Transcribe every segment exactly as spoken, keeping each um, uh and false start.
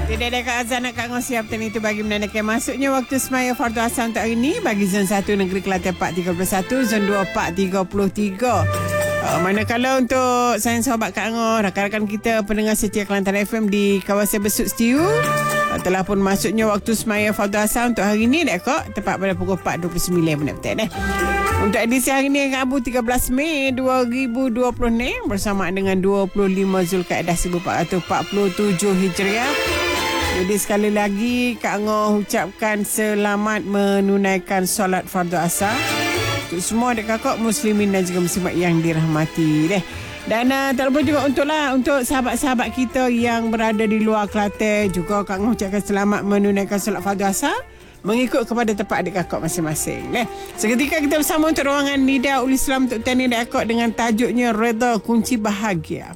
Tidak ada Kak Azan nak Kak Ngos siap dan itu bagi menandakan masuknya waktu semaya fardu asar untuk hari ini bagi zon satu Negeri Kelantan empat tiga puluh satu, zon dua empat tiga puluh tiga. Uh, manakala untuk saya sahabat Kak Ngos, rakan-rakan kita pendengar setia Kelantan F M di kawasan Besut Setiu, uh, telah pun masuknya waktu semaya fardu asar untuk hari ini dah Kak, tepat pada pukul empat dua puluh sembilan minit petang eh. Untuk edisi hari ini Rabu tiga belas Mei dua ribu dua puluh ni bersamaan dengan dua puluh lima Zulkaidah seribu empat ratus empat puluh tujuh Hijriah. Jadi sekali lagi Kak Ngoh ucapkan selamat menunaikan solat fardu asar untuk semua adik kakak muslimin dan juga muslimat yang dirahmati deh. Dan uh, tak lupa juga untuklah untuk sahabat-sahabat kita yang berada di luar Kelantan juga Kak Ngoh ucapkan selamat menunaikan solat fardu asar mengikut kepada tempat adik kakak masing-masing deh. Seketika kita bersama untuk ruangan Nida Ul Islam untuk tanya adik kakak dengan tajuknya Redha Kunci Bahagia.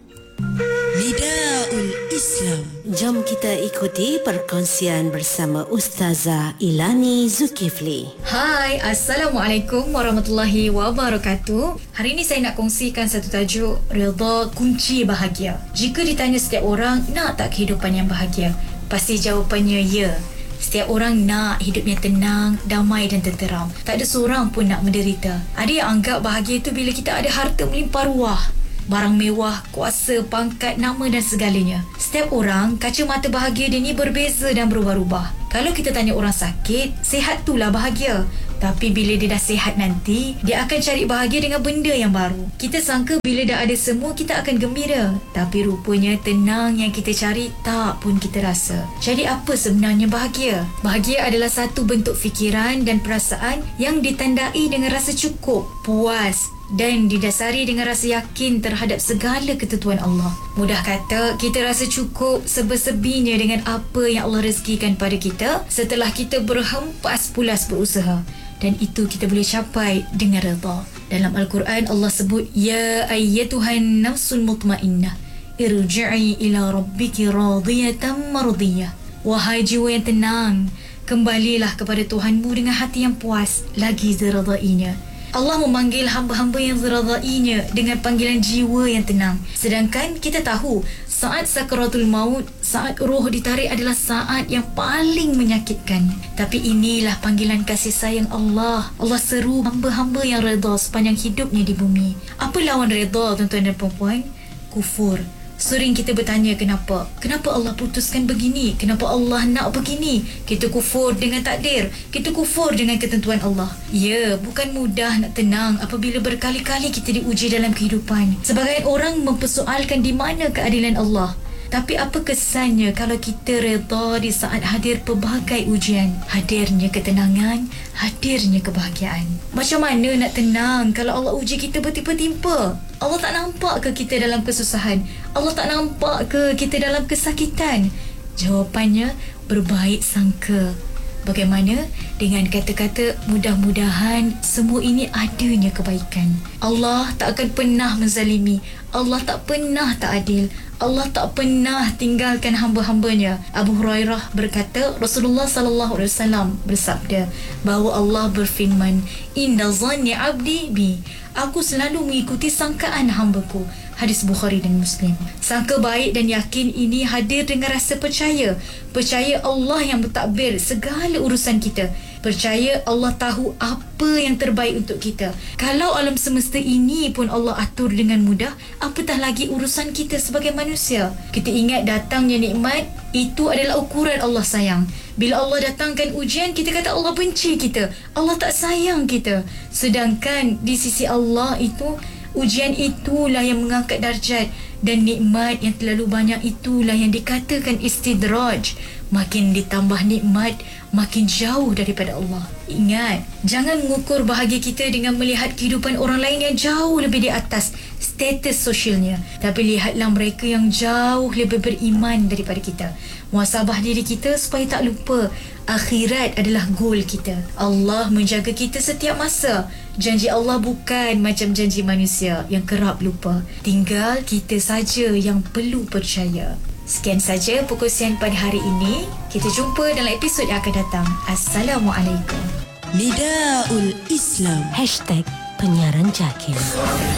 Nidaul Islam. Jom kita ikuti perkongsian bersama Ustazah Ilani Zulkifli. Hai, Assalamualaikum warahmatullahi wabarakatuh. Hari ini saya nak kongsikan satu tajuk, Redha Kunci Bahagia. Jika ditanya setiap orang, nak tak kehidupan yang bahagia? Pasti jawapannya ya. Setiap orang nak hidupnya tenang, damai dan tenteram. Tak ada seorang pun nak menderita. Ada yang anggap bahagia itu bila kita ada harta melimpah ruah, barang mewah, kuasa, pangkat, nama dan segalanya. Setiap orang, kacamata bahagia dia ni berbeza dan berubah-ubah. Kalau kita tanya orang sakit, sihat itulah bahagia. Tapi bila dia dah sihat nanti, dia akan cari bahagia dengan benda yang baru. Kita sangka bila dah ada semua, kita akan gembira. Tapi rupanya tenang yang kita cari, tak pun kita rasa. Jadi apa sebenarnya bahagia? Bahagia adalah satu bentuk fikiran dan perasaan yang ditandai dengan rasa cukup, puas dan didasari dengan rasa yakin terhadap segala ketentuan Allah. Mudah kata, kita rasa cukup sebesebinya dengan apa yang Allah rezekikan pada kita setelah kita berhempas pulas berusaha. Dan itu kita boleh capai dengan redha. Dalam Al-Quran Allah sebut, Ya ayyatuhan nafsul mutmainnah, irji'i ila rabbiki radiyatan mardiyah. Wahai jiwa yang tenang, kembalilah kepada Tuhanmu dengan hati yang puas lagi diredainya. Allah memanggil hamba-hamba yang diredainya dengan panggilan jiwa yang tenang. Sedangkan kita tahu saat sakaratul maut, saat roh ditarik adalah saat yang paling menyakitkan. Tapi inilah panggilan kasih sayang Allah. Allah seru hamba-hamba yang redha sepanjang hidupnya di bumi. Apa lawan redha, tuan-tuan dan puan-puan? Kufur. Sering kita bertanya kenapa? Kenapa Allah putuskan begini? Kenapa Allah nak begini? Kita kufur dengan takdir. Kita kufur dengan ketentuan Allah. Ya, bukan mudah nak tenang apabila berkali-kali kita diuji dalam kehidupan. Sebagian orang mempersoalkan di mana keadilan Allah. Tapi apa kesannya kalau kita redha di saat hadir pelbagai ujian? Hadirnya ketenangan, hadirnya kebahagiaan. Macam mana nak tenang kalau Allah uji kita bertimpa-timpa? Allah tak nampak ke kita dalam kesusahan? Allah tak nampak ke kita dalam kesakitan? Jawapannya, berbaik sangka. Bagaimana dengan kata-kata mudah-mudahan semua ini adanya kebaikan. Allah tak akan pernah menzalimi. Allah tak pernah tak adil. Allah tak pernah tinggalkan hamba-hambanya. Abu Hurairah berkata, Rasulullah sallallahu alaihi wasallam bersabda bahawa Allah berfirman, Inna zanni abdi bi. Aku selalu mengikuti sangkaan hambaku. Hadis Bukhari dan Muslim. Sangka baik dan yakin ini hadir dengan rasa percaya. Percaya Allah yang bertakbir segala urusan kita. Percaya Allah tahu apa yang terbaik untuk kita. Kalau alam semesta ini pun Allah atur dengan mudah, apatah lagi urusan kita sebagai manusia. Kita ingat datangnya nikmat, itu adalah ukuran Allah sayang. Bila Allah datangkan ujian, kita kata Allah benci kita, Allah tak sayang kita. Sedangkan di sisi Allah itu, ujian itulah yang mengangkat darjat. Dan nikmat yang terlalu banyak itulah yang dikatakan istidraj. Makin ditambah nikmat, makin jauh daripada Allah. Ingat, jangan mengukur bahagia kita dengan melihat kehidupan orang lain yang jauh lebih di atas status sosialnya. Tapi lihatlah mereka yang jauh lebih beriman daripada kita. Muhasabah diri kita supaya tak lupa akhirat adalah goal kita. Allah menjaga kita setiap masa. Janji Allah bukan macam janji manusia yang kerap lupa. Tinggal kita saja yang perlu percaya. Sekian saja perkongsian pada hari ini. Kita jumpa dalam episod yang akan datang. Assalamualaikum. Nidaul Islam. Hashtag Penyiaran Jakir.